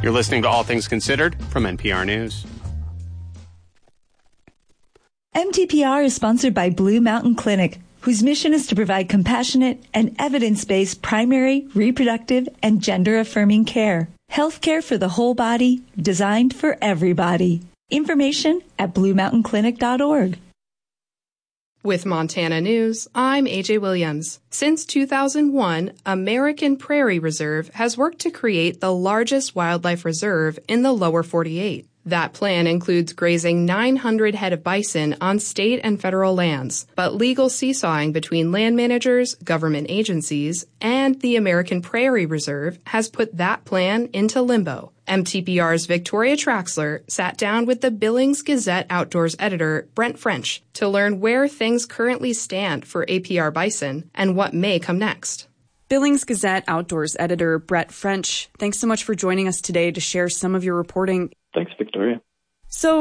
You're listening to All Things Considered from NPR News. MTPR is sponsored by Blue Mountain Clinic, whose mission is to provide compassionate and evidence-based primary, reproductive, and gender-affirming care. Healthcare for the whole body, designed for everybody. Information at bluemountainclinic.org. With Montana News, I'm AJ Williams. Since 2001, American Prairie Reserve has worked to create the largest wildlife reserve in the lower 48. That plan includes grazing 900 head of bison on state and federal lands, but legal seesawing between land managers, government agencies, and the American Prairie Reserve has put that plan into limbo. MTPR's Victoria Traxler sat down with the Billings Gazette Outdoors editor, Brent French, to learn where things currently stand for APR bison and what may come next. Billings Gazette Outdoors editor Brent French, thanks so much for joining us today to share some of your reporting. Thanks, Victoria. So